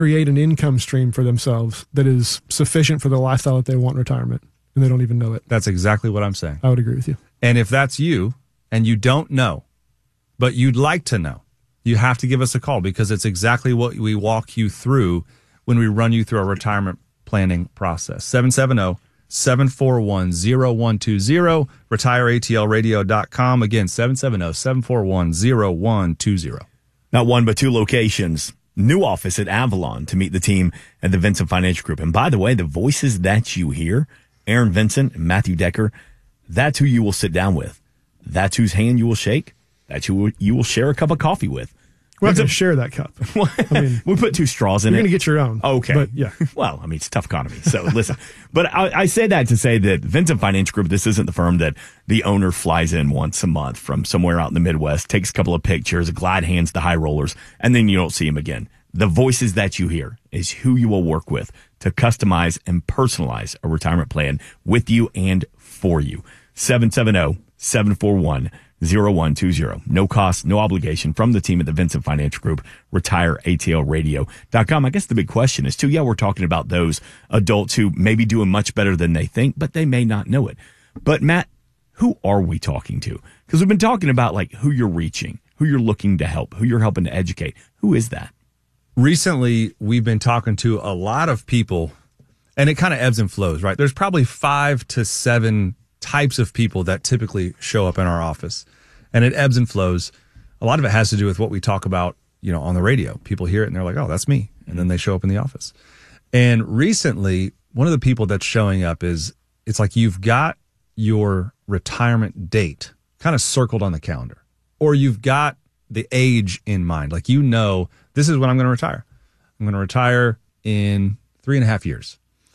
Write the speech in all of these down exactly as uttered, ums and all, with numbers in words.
create an income stream for themselves that is sufficient for the lifestyle that they want in retirement, and they don't even know it. That's exactly what I'm saying. I would agree with you. And if that's you and you don't know, but you'd like to know, you have to give us a call, because it's exactly what we walk you through when we run you through our retirement planning process. seven seven zero, seven four one, zero one two zero, retire A T L radio dot com. Again, seven seven zero, seven four one, zero one two zero. Not one, but two locations. New office at Avalon to meet the team at the Vincent Financial Group. And by the way, the voices that you hear, Aaron Vincent and Matthew Decker, that's who you will sit down with. That's whose hand you will shake. That's who you will share a cup of coffee with. We're not going to share that cup. I mean, we put two straws in you're it. You're going to get your own. Okay. But yeah. Well, I mean, it's a tough economy. So listen, but I, I say that to say that Vincent Financial Group, this isn't the firm that the owner flies in once a month from somewhere out in the Midwest, takes a couple of pictures, glad hands the high rollers, and then you don't see him again. The voices that you hear is who you will work with to customize and personalize a retirement plan with you and for you. seven seven zero, seven four one, zero one two zero. No cost, no obligation from the team at the Vincent Financial Group, retire A T L radio dot com. I guess the big question is, too, yeah, we're talking about those adults who may be doing much better than they think, but they may not know it. But, Matt, who are we talking to? Because we've been talking about, like, who you're reaching, who you're looking to help, who you're helping to educate. Who is that? Recently, we've been talking to a lot of people, and it kind of ebbs and flows, right? There's probably five to seven types of people that typically show up in our office, and it ebbs and flows. A lot of it has to do with what we talk about, you know, on the radio. People hear it and they're like, oh, that's me. And then they show up in the office. And recently, one of the people that's showing up is, it's like you've got your retirement date kind of circled on the calendar, or you've got the age in mind. Like, you know, this is when I'm going to retire. I'm going to retire in three and a half years.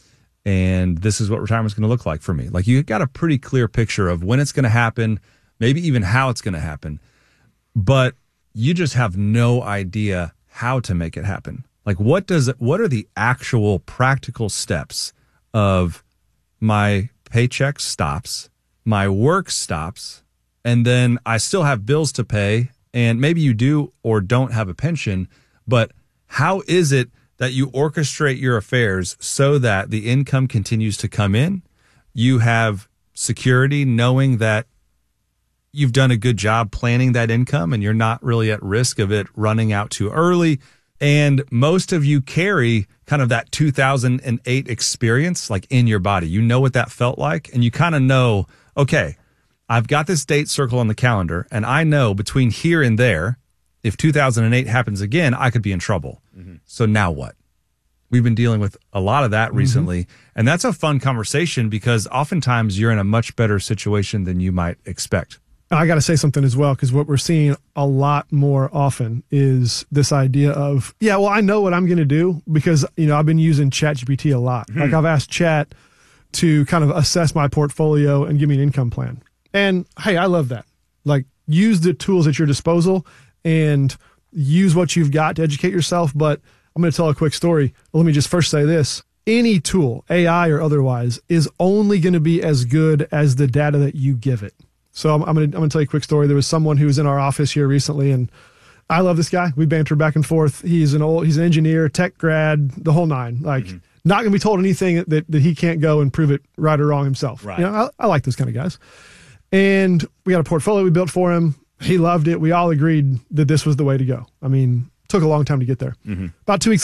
And this is what retirement's going to look like for me. Like, you got a pretty clear picture of when it's going to happen, maybe even how it's going to happen, but you just have no idea how to make it happen. Like, what does it, what are the actual practical steps of my paycheck stops, my work stops, and then I still have bills to pay, and maybe you do or don't have a pension, but how is it that you orchestrate your affairs so that the income continues to come in? You have security knowing that you've done a good job planning that income and you're not really at risk of it running out too early. And most of you carry kind of that two thousand eight experience, like, in your body. You know what that felt like. And you kind of know, okay, I've got this date circle on the calendar, and I know between here and there, if two thousand eight happens again, I could be in trouble. Mm-hmm. So now what? We've been dealing with a lot of that recently. Mm-hmm. And that's a fun conversation, because oftentimes you're in a much better situation than you might expect. I got to say something as well, because what we're seeing a lot more often is this idea of, yeah, well, I know what I'm going to do because, you know, I've been using ChatGPT a lot. Mm-hmm. Like, I've asked Chat to kind of assess my portfolio and give me an income plan. And hey, I love that. Like, use the tools at your disposal and use what you've got to educate yourself. But I'm going to tell a quick story. Well, let me just first say this. Any tool, A I or otherwise, is only going to be as good as the data that you give it. So I'm, I'm going to I'm going to tell you a quick story. There was someone who was in our office here recently, and I love this guy. We banter back and forth. He's an old, he's an engineer, tech grad, the whole nine. Like, mm-hmm. not going to be told anything that, that he can't go and prove it right or wrong himself. Right. You know, I, I like those kind of guys. And we got a portfolio we built for him. He loved it. We all agreed that this was the way to go. I mean, took a long time to get there. Mm-hmm. About two weeks